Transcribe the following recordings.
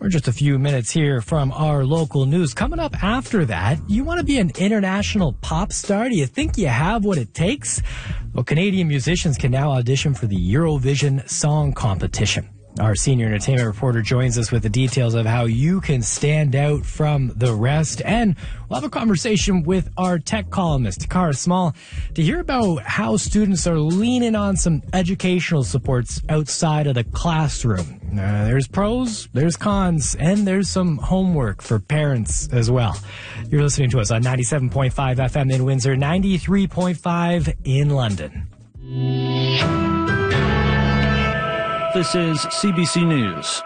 We're just a few minutes here from our local news. Coming up after that, you want to be an international pop star? Do you think you have what it takes? Well, Canadian musicians can now audition for the Eurovision Song Competition. Our senior entertainment reporter joins us with the details of how you can stand out from the rest. And we'll have a conversation with our tech columnist, Cara Small, to hear about how students are leaning on some educational supports outside of the classroom. There's pros, there's cons, and there's some homework for parents as well. You're listening to us on 97.5 FM in Windsor, 93.5 in London. This is CBC News.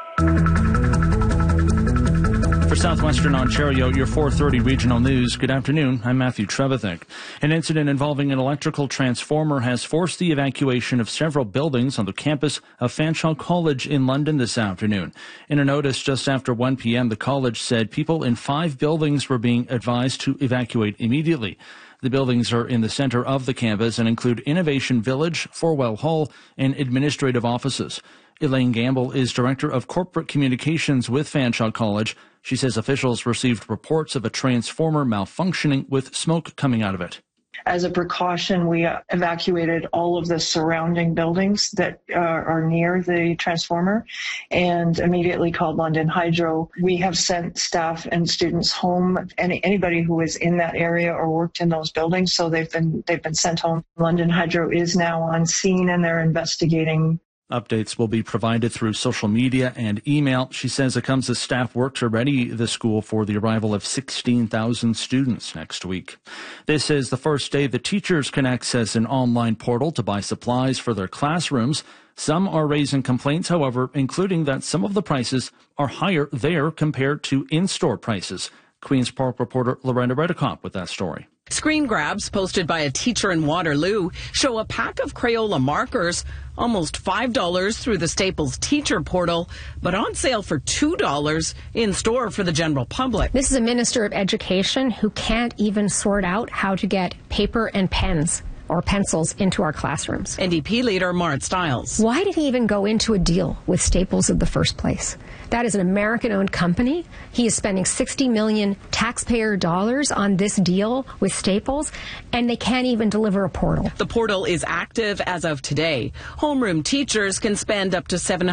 For Southwestern Ontario, your 4:30 regional news. Good afternoon. I'm Matthew Trevithick. An incident involving an electrical transformer has forced the evacuation of several buildings on the campus of Fanshawe College in London this afternoon. In a notice just after 1 p.m., the college said people in 5 buildings were being advised to evacuate immediately. The buildings are in the center of the campus and include Innovation Village, Forwell Hall, and administrative offices. Elaine Gamble is Director of Corporate Communications with Fanshawe College. She says officials received reports of a transformer malfunctioning with smoke coming out of it. As a precaution, we evacuated all of the surrounding buildings that are near the transformer and immediately called London Hydro. We have sent staff and students home, anybody who was in that area or worked in those buildings, so they've been sent home. London Hydro is now on scene and they're investigating. Updates will be provided through social media and email. She says Tecumseh staff worked to ready the school for the arrival of 16,000 students next week. This is the first day that teachers can access an online portal to buy supplies for their classrooms. Some are raising complaints, however, including that some of the prices are higher there compared to in-store prices. Queen's Park reporter Loretta Redicott with that story. Screen grabs posted by a teacher in Waterloo show a pack of Crayola markers, almost $5 through the Staples teacher portal, but on sale for $2 in store for the general public. This is a Minister of Education who can't even sort out how to get paper and pens or pencils into our classrooms. NDP leader Mart Stiles. Why did he even go into a deal with Staples in the first place? That is an American-owned company. He is spending $60 million taxpayer dollars on this deal with Staples, and they can't even deliver a portal. The portal is active as of today. Homeroom teachers can spend up to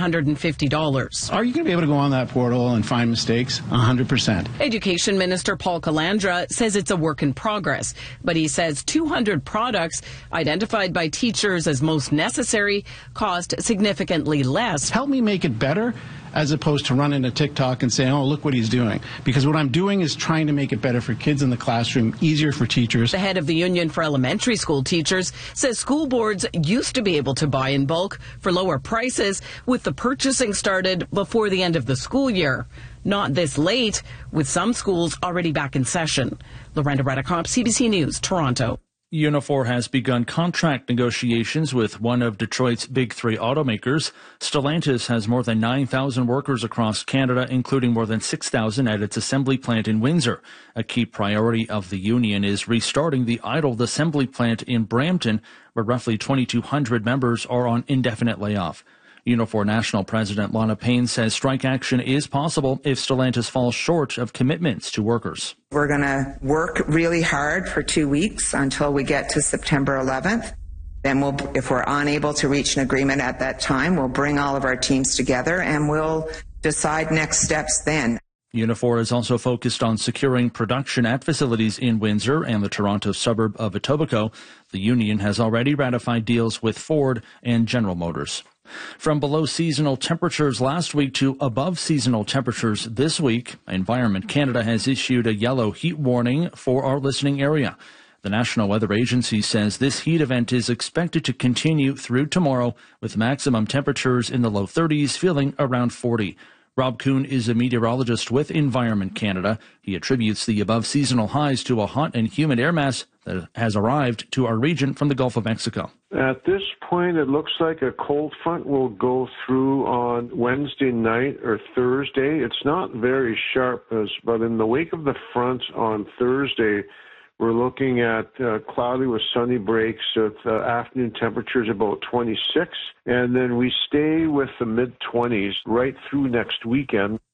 $750. Are you going to be able to go on that portal and find mistakes? 100%. Education Minister Paul Calandra says it's a work in progress, but he says 200 products identified by teachers as most necessary cost significantly less. Help me make it better, as opposed to running a TikTok and saying, oh, look what he's doing. Because what I'm doing is trying to make it better for kids in the classroom, easier for teachers. The head of the Union for Elementary School Teachers says school boards used to be able to buy in bulk for lower prices, with the purchasing started before the end of the school year. Not this late, with some schools already back in session. Loretta Redicott, CBC News, Toronto. Unifor has begun contract negotiations with one of Detroit's big 3 automakers. Stellantis has more than 9,000 workers across Canada, including more than 6,000 at its assembly plant in Windsor. A key priority of the union is restarting the idled assembly plant in Brampton, where roughly 2,200 members are on indefinite layoff. Unifor National President Lana Payne says strike action is possible if Stellantis falls short of commitments to workers. We're going to work really hard for 2 weeks until we get to September 11th. Then if we're unable to reach an agreement at that time, we'll bring all of our teams together and we'll decide next steps then. Unifor is also focused on securing production at facilities in Windsor and the Toronto suburb of Etobicoke. The union has already ratified deals with Ford and General Motors. From below seasonal temperatures last week to above seasonal temperatures this week, Environment Canada has issued a yellow heat warning for our listening area. The National Weather Agency says this heat event is expected to continue through tomorrow, with maximum temperatures in the low 30s, feeling around 40. Rob Kuhn is a meteorologist with Environment Canada. He attributes the above seasonal highs to a hot and humid air mass that has arrived to our region from the Gulf of Mexico. At this point, it looks like a cold front will go through on Wednesday night or Thursday. It's not very sharp, but in the wake of the front on Thursday, we're looking at cloudy with sunny breaks with afternoon temperatures about 26, and then we stay with the mid-20s right through next weekend.